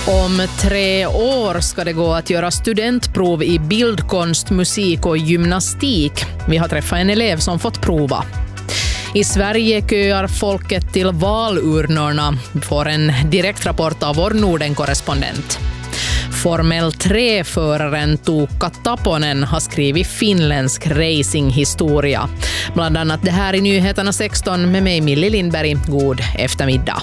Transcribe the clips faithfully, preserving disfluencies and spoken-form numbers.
Om tre år ska det gå att göra studentprov i bildkonst, musik och gymnastik. Vi har träffat en elev som fått prova. I Sverige köar folket till valurnorna. Vi får en direktrapport av vår Norden-korrespondent. Formel tre-föraren Tuukka Taponen har skrivit finländsk racinghistoria. Bland annat det här i Nyheterna sexton med mig Millie Lindberg. God eftermiddag.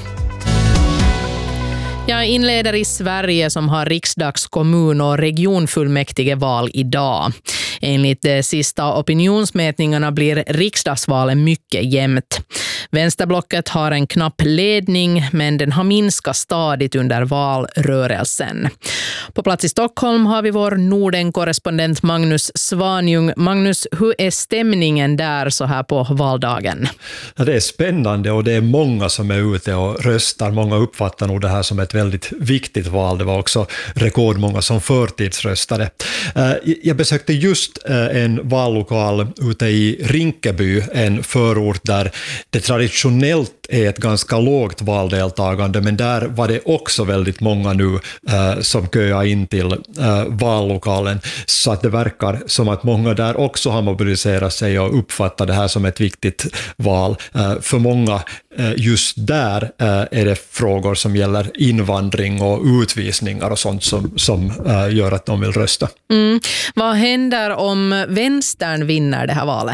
Jag inleder i Sverige som har riksdags-, kommun- och regionfullmäktigeval idag. Enligt de sista opinionsmätningarna blir riksdagsvalen mycket jämnt. Vänsterblocket har en knapp ledning, men den har minskat stadigt under valrörelsen. På plats i Stockholm har vi vår Norden-korrespondent Magnus Svanjung. Magnus, hur är stämningen där så här på valdagen? Ja, det är spännande och det är många som är ute och röstar. Många uppfattar nog det här som ett väldigt viktigt val. Det var också rekordmånga som förtidsröstade. Jag besökte just en vallokal ute i Rinkeby, en förort där det traditionellt är ett ganska lågt valdeltagande, men där var det också väldigt många nu eh, som köar in till eh, vallokalen, så att det verkar som att många där också har mobiliserat sig och uppfattar det här som ett viktigt val. Eh, för många eh, just där eh, är det frågor som gäller invandring och utvisningar och sånt som, som eh, gör att de vill rösta. Mm. Vad händer om vänstern vinner det här valet?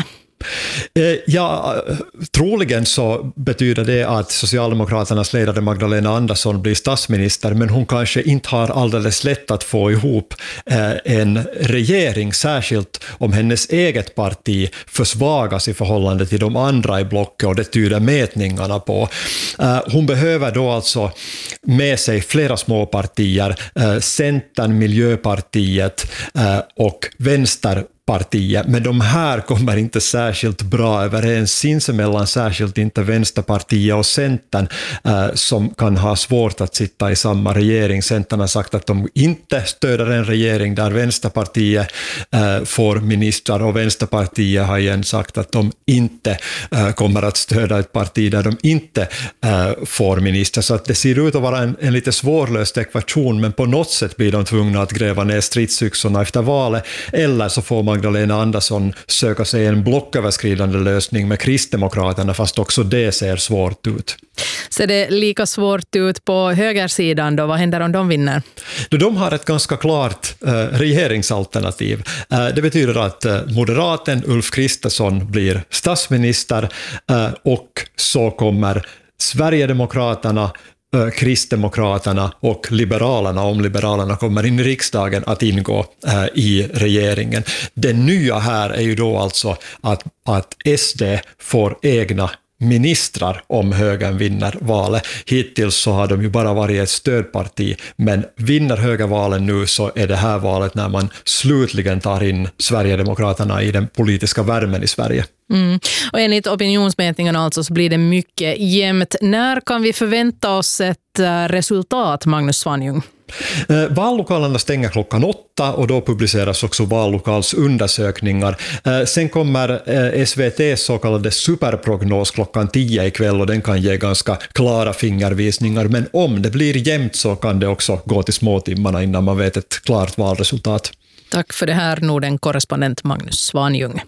Ja, troligen så betyder det att Socialdemokraternas ledare Magdalena Andersson blir statsminister, men hon kanske inte har alldeles lätt att få ihop en regering, särskilt om hennes eget parti försvagas i förhållande till de andra i blocket, och det tyder mätningarna på. Hon behöver då alltså med sig flera små partier, Centern, Miljöpartiet och Vänsterpartiet, partiet, men de här kommer inte särskilt bra överens sinsemellan, särskilt inte Vänsterpartiet och Centern eh, som kan ha svårt att sitta i samma regering. Centern har sagt att de inte stöder en regering där Vänsterpartiet eh, får ministrar, och Vänsterpartiet har igen sagt att de inte eh, kommer att stödja ett parti där de inte eh, får ministrar. Så att det ser ut att vara en, en lite svårlöst ekvation, men på något sätt blir de tvungna att gräva ner stridsyxorna efter valet, eller så får man Magdalena Andersson söka sig en blocköverskridande lösning med Kristdemokraterna, fast också det ser svårt ut. Ser det lika svårt ut på högersidan då? Vad händer om de vinner? De har ett ganska klart eh, regeringsalternativ. Eh, det betyder att eh, moderaten Ulf Kristersson blir statsminister eh, och så kommer Sverigedemokraterna, Kristdemokraterna och Liberalerna, om Liberalerna kommer in i riksdagen, att ingå äh, i regeringen. Det nya här är ju då alltså att, att S D får egna ministrar om högern vinner valet. Hittills så har de ju bara varit ett stödparti, men vinner högervalen nu så är det här valet när man slutligen tar in Sverigedemokraterna i den politiska värmen i Sverige. Mm. Och enligt opinionsmätningarna alltså så blir det mycket jämnt. När kan vi förvänta oss ett resultat, Magnus Svanjung? Eh, vallokalerna stänger klockan åtta och då publiceras också vallokalsundersökningar. Eh, sen kommer eh, S V T:s så kallade superprognos klockan tio ikväll, och den kan ge ganska klara fingervisningar, men om det blir jämnt så kan det också gå till småtimmarna innan man vet ett klart valresultat. Tack för det här, Norden-korrespondent Magnus Svanjung.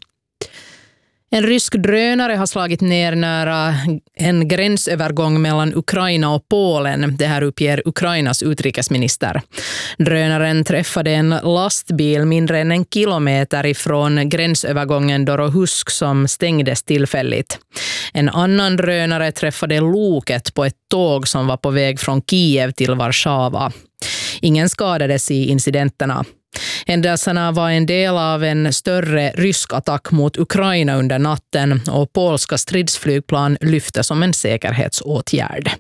En rysk drönare har slagit ner nära en gränsövergång mellan Ukraina och Polen. Det här uppger Ukrainas utrikesminister. Drönaren träffade en lastbil mindre än en kilometer ifrån gränsövergången Dorohusk som stängdes tillfälligt. En annan drönare träffade loket på ett tåg som var på väg från Kiev till Warszawa. Ingen skadades i incidenterna. Händelserna var en del av en större rysk attack mot Ukraina under natten, och polska stridsflygplan lyfte som en säkerhetsåtgärd.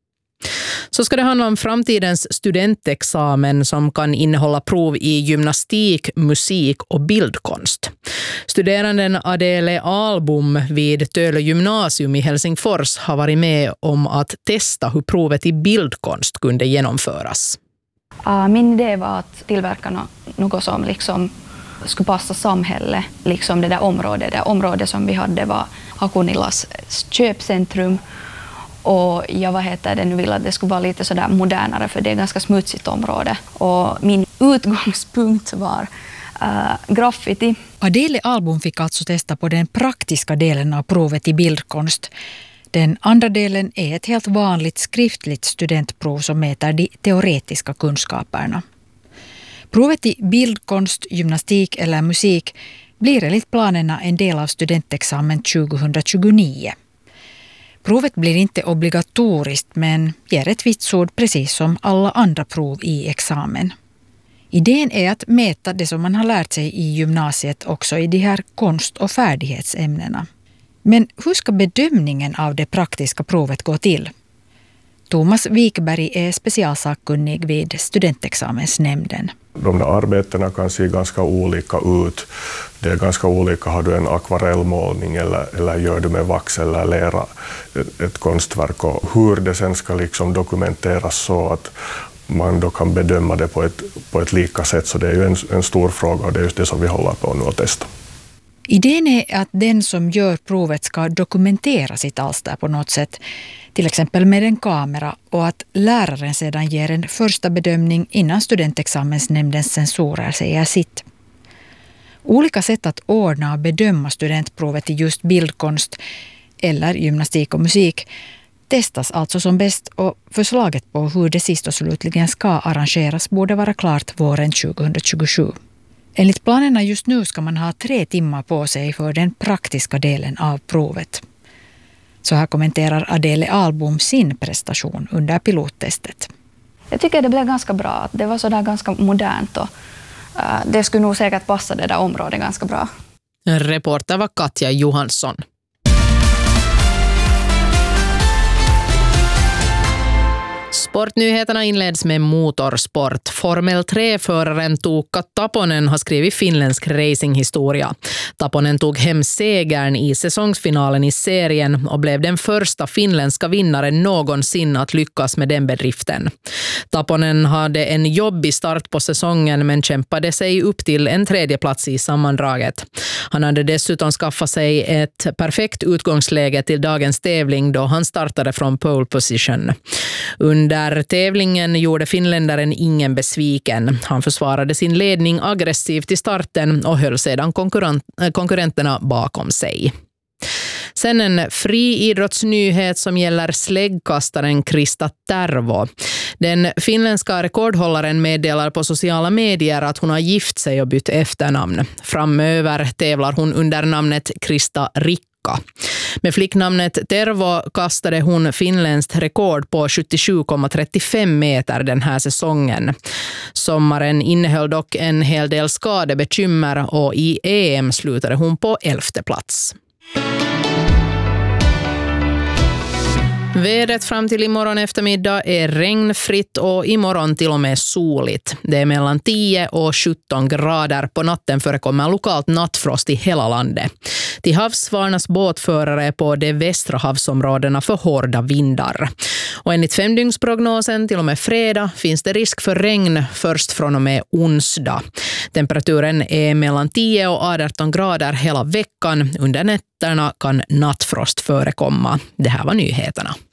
Så ska det handla om framtidens studentexamen som kan innehålla prov i gymnastik, musik och bildkonst. Studeranden Adele Albom vid Töle gymnasium i Helsingfors har varit med om att testa hur provet i bildkonst kunde genomföras. Min idé var att tillverka något som liksom skulle passa samhället, liksom det där området. Det området som vi hade var Hakunilas köpcentrum. Och jag vad heter det, nu vill att det skulle vara lite sådär modernare, för det är ett ganska smutsigt område. Och min utgångspunkt var uh, graffiti. Adele Album fick alltså testa på den praktiska delen av provet i bildkonst. Den andra delen är ett helt vanligt skriftligt studentprov som mäter de teoretiska kunskaperna. Provet i bildkonst, gymnastik eller musik blir enligt planerna en del av studentexamen tjugohundratjugonio. Provet blir inte obligatoriskt men ger ett vitsord precis som alla andra prov i examen. Idén är att mäta det som man har lärt sig i gymnasiet också i de här konst- och färdighetsämnena. Men hur ska bedömningen av det praktiska provet gå till? Thomas Wikberg är specialsakkunnig vid studentexamensnämnden. De där arbetena kan se ganska olika ut. Det är ganska olika, har du en akvarellmålning eller, eller gör du med vax eller lera ett, ett konstverk, och hur det sen ska liksom dokumenteras så att man då kan bedöma det på ett, på ett lika sätt. Så det är ju en, en stor fråga, och det är just det som vi håller på nu att testa. Idén är att den som gör provet ska dokumentera sitt alster på något sätt, till exempel med en kamera, och att läraren sedan ger en första bedömning innan studentexamensnämndens censorer säger sitt. Olika sätt att ordna och bedöma studentprovet i just bildkonst eller gymnastik och musik testas alltså som bäst, och förslaget på hur det sist och slutligen ska arrangeras borde vara klart våren tjugohundratjugosju. Enligt planerna just nu ska man ha tre timmar på sig för den praktiska delen av provet. Så här kommenterar Adele Album sin prestation under pilottestet. Jag tycker det blev ganska bra. Det var sådär ganska modernt, och uh, det skulle nog säkert passa det där området ganska bra. Reporter var Katja Johansson. Sportnyheterna inleds med motorsport. Formel tre-föraren Tuukka Taponen har skrivit finländsk racinghistoria. Taponen tog hem segern i säsongsfinalen i serien och blev den första finländska vinnaren någonsin att lyckas med den bedriften. Taponen hade en jobbig start på säsongen men kämpade sig upp till en tredje plats i sammandraget. Han hade dessutom skaffat sig ett perfekt utgångsläge till dagens tävling då han startade från pole position. Under tävlingen gjorde finländaren ingen besviken. Han försvarade sin ledning aggressivt i starten och höll sedan konkurrent- konkurrenterna bakom sig. Sen en friidrottsnyhet som gäller släggkastaren Krista Tervo. Den finländska rekordhållaren meddelar på sociala medier att hon har gift sig och bytt efternamn. Framöver tävlar hon under namnet Krista Rikka. Med flicknamnet Tervo kastade hon finländskt rekord på sjuttiosju komma trettiofem meter den här säsongen. Sommaren innehöll dock en hel del skadebekymmer och i E M slutade hon på elfte plats. Vädret fram till imorgon eftermiddag är regnfritt och imorgon till och med soligt. Det är mellan tio och sjutton grader. På natten förekommer lokalt nattfrost i hela landet. Till havs varnas båtförare på de västra havsområdena för hårda vindar. Och enligt femdygnsprognosen till och med fredag finns det risk för regn först från och med onsdag. Temperaturen är mellan tio och arton grader hela veckan. Under nätterna kan nattfrost förekomma. Det här var nyheterna.